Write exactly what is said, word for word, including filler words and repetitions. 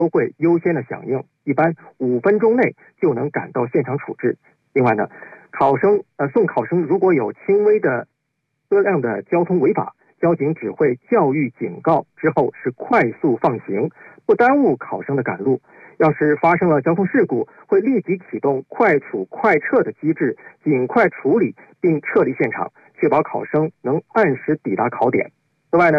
都会优先的响应，一般五分钟内就能赶到现场处置。另外呢，考生呃送考生如果有轻微的车辆的交通违法，交警只会教育警告之后是快速放行，不耽误考生的赶路。要是发生了交通事故，会立即启动快处快撤的机制，尽快处理并撤离现场，确保考生能按时抵达考点。此外呢